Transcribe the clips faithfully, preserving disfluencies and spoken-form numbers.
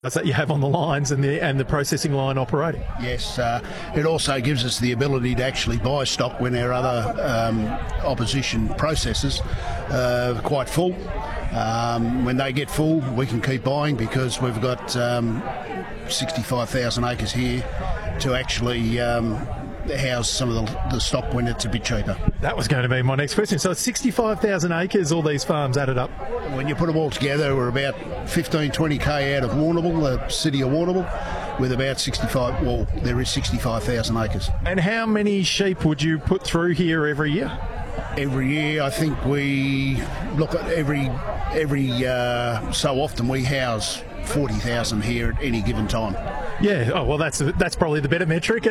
that you have on the lines and the and the processing line operating. Yes, uh, it also gives us the ability to actually buy stock when our other um, opposition processors uh, are quite full. Um, when they get full, we can keep buying because we've got um, sixty-five thousand acres here to actually um, house some of the, the stock when it's a bit cheaper. That was going to be my next question. So it's sixty-five thousand acres, all these farms added up. When you put them all together, we're about fifteen, twenty K out of Warrnambool, the city of Warrnambool, with about sixty-five, well, there is sixty-five thousand acres. And how many sheep would you put through here every year? Every year, I think we look at every, every uh, so often we house forty thousand here at any given time. Yeah, oh, well, that's that's probably the better metric.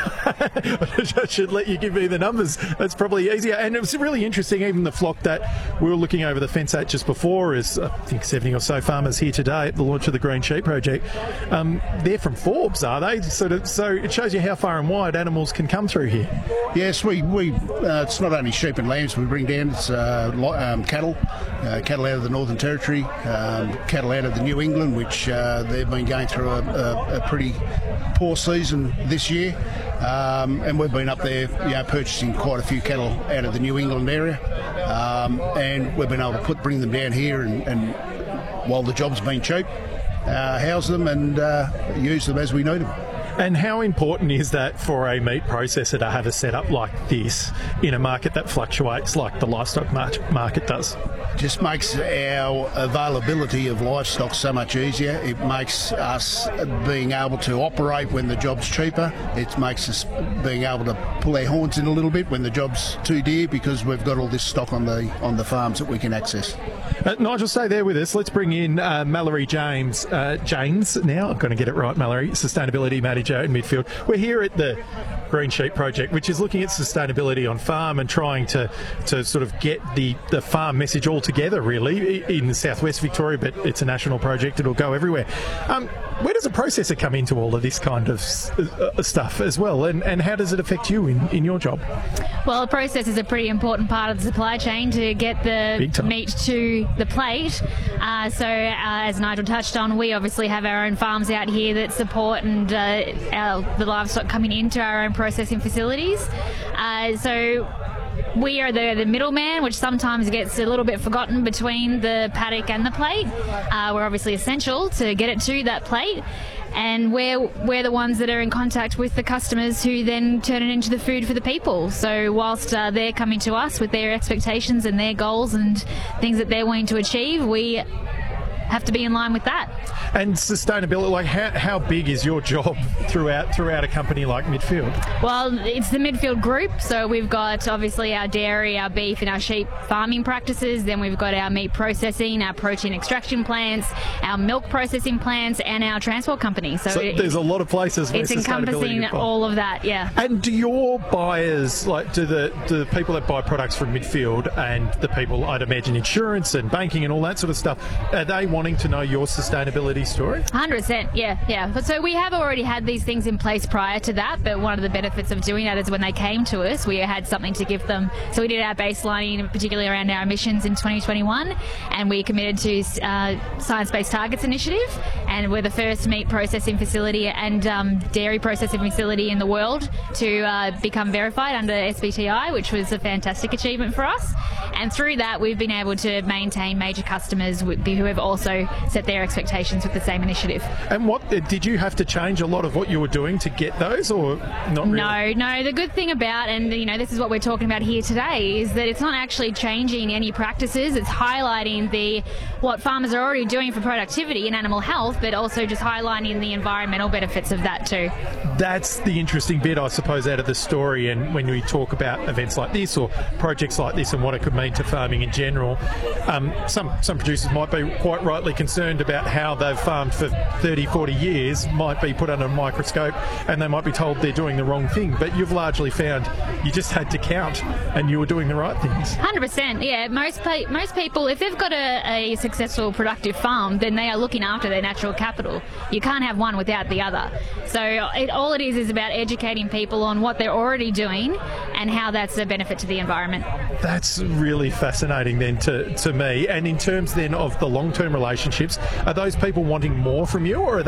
I should let you give me the numbers. That's probably easier. And it was really interesting, even the flock that we were looking over the fence at just before is, I think, seventy or so farmers here today at the launch of the Green Sheep Project. Um, they're from Forbes, are they? Sort of, so it shows you how far and wide animals can come through here. Yes, we, we uh, it's not only sheep and lambs we bring down, it's uh, um, cattle, uh, cattle out of the Northern Territory, um, cattle out of the New England, which uh, they've been going through a, a, a pretty pretty poor season this year, um, and we've been up there, you know, purchasing quite a few cattle out of the New England area, um, and we've been able to put bring them down here, and, and while the job's been cheap, uh, house them and uh, use them as we need them. And how important is that for a meat processor to have a setup like this in a market that fluctuates like the livestock market does? Just makes our availability of livestock so much easier. It makes us being able to operate when the job's cheaper. It makes us being able to pull our horns in a little bit when the job's too dear, because we've got all this stock on the on the farms that we can access. Uh, Nigel, stay there with us. Let's bring in uh, Mallory James. Uh, James, now I'm going to get it right, Mallory, Sustainability Manager in Midfield. We're here at the Green Sheep Project, which is looking at sustainability on farm and trying to, to sort of get the, the farm message all together, really, in southwest Victoria, but it's a national project. It'll go everywhere. Um, where does a processor come into all of this kind of uh, stuff as well, and, and how does it affect you in, in your job? Well, a process is a pretty important part of the supply chain to get the meat to the plate. Uh, so, uh, as Nigel touched on, we obviously have our own farms out here that support and uh, our, the livestock coming into our own processing facilities. Uh, so we are the, the middleman, which sometimes gets a little bit forgotten between the paddock and the plate. Uh, we're obviously essential to get it to that plate, and we're, we're the ones that are in contact with the customers who then turn it into the food for the people. So whilst uh, they're coming to us with their expectations and their goals and things that they're wanting to achieve, we have to be in line with that. And sustainability, like how, how big is your job throughout throughout a company like Midfield? Well, it's the Midfield group, so we've got obviously our dairy, our beef and our sheep farming practices, then we've got our meat processing, our protein extraction plants, our milk processing plants and our transport company. So, so it, there's a lot of places where it's encompassing all of that, yeah. And do your buyers, like do the, do the people that buy products from Midfield and the people, I'd imagine insurance and banking and all that sort of stuff, are they wanting to know your sustainability story? one hundred percent, yeah, yeah. But so we have already had these things in place prior to that, but one of the benefits of doing that is when they came to us, we had something to give them. So we did our baselining, particularly around our emissions in twenty twenty-one, and we committed to uh, Science-Based Targets Initiative, and we're the first meat processing facility and um, dairy processing facility in the world to uh, become verified under S B T I, which was a fantastic achievement for us. And through that, we've been able to maintain major customers who have also set their expectations with the same initiative. And what did you have to change a lot of what you were doing to get those, or not really? No, no. The good thing about, and you know, this is what we're talking about here today, is that it's not actually changing any practices. It's highlighting the what farmers are already doing for productivity and animal health, but also just highlighting the environmental benefits of that too. That's the interesting bit, I suppose, out of the story. And when we talk about events like this or projects like this and what it could mean to farming in general, um, some some producers might be quite rightly concerned about how they've farmed for thirty, forty years, might be put under a microscope, and they might be told they're doing the wrong thing. But you've largely found you just had to count and you were doing the right things. one hundred percent, yeah. Most most people, if they've got a, a successful, productive farm, then they are looking after their natural capital. You can't have one without the other. So it, all it is is about educating people on what they're already doing and how that's a benefit to the environment. That's really fascinating then to, to me. And in terms then of the long-term relationship relationships. Are those people wanting more from you, or are